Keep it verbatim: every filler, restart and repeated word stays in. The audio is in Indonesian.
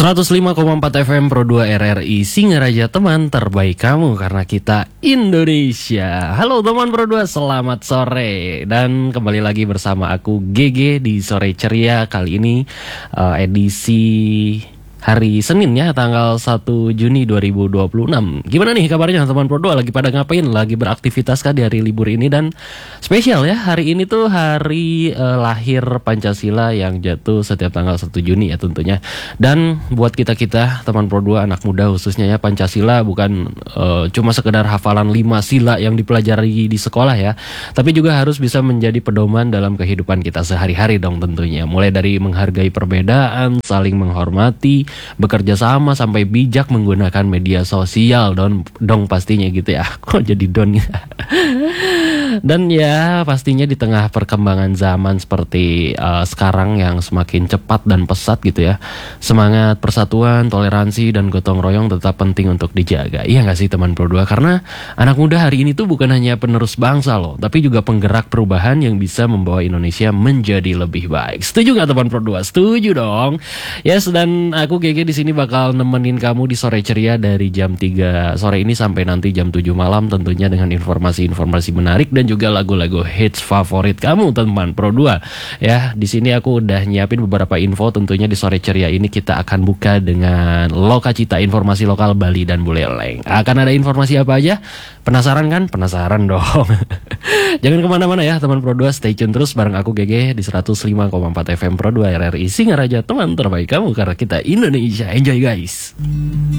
seratus lima koma empat F M Pro dua R R I Singaraja, teman terbaik kamu karena kita Indonesia. Halo teman Pro dua, selamat sore. Dan kembali lagi bersama aku G G di Sore Ceria. Kali ini uh, edisi hari Senin ya, tanggal satu Juni dua ribu dua puluh enam. Gimana nih kabarnya teman Pro dua? Lagi pada ngapain? Lagi beraktivitas kah di hari libur ini? Dan spesial ya, hari ini tuh hari uh, lahir Pancasila yang jatuh setiap tanggal satu Juni ya tentunya. Dan buat kita-kita teman Pro dua, anak muda khususnya ya, Pancasila bukan uh, cuma sekedar hafalan lima sila yang dipelajari di sekolah ya, tapi juga harus bisa menjadi pedoman dalam kehidupan kita sehari-hari dong tentunya. Mulai dari menghargai perbedaan, saling menghormati, bekerja sama, sampai bijak menggunakan media sosial dong, dong pastinya gitu ya. Kok jadi don ya? Dan ya pastinya di tengah perkembangan zaman seperti uh, sekarang yang semakin cepat dan pesat gitu ya, semangat persatuan, toleransi, dan gotong royong tetap penting untuk dijaga. Iya gak sih teman Pro dua? Karena anak muda hari ini tuh bukan hanya penerus bangsa loh, tapi juga penggerak perubahan yang bisa membawa Indonesia menjadi lebih baik. Setuju gak teman Pro dua? Setuju dong. Yes, dan aku G G di sini bakal nemenin kamu di Sore Ceria dari jam tiga sore ini sampai nanti jam tujuh malam, tentunya dengan informasi-informasi menarik dan juga lagu-lagu hits favorit kamu teman Pro dua. Ya, di sini aku udah nyiapin beberapa info. Tentunya di Sore Ceria ini kita akan buka dengan Lokacita, informasi lokal Bali dan Buleleng. Akan ada informasi apa aja? Penasaran kan? Penasaran dong. Jangan kemana-mana ya teman Pro dua, stay tune terus bareng aku G G di seratus lima koma empat F M Pro dua R R I Singaraja, teman terbaik kamu karena kita Indonesia. Enjoy guys.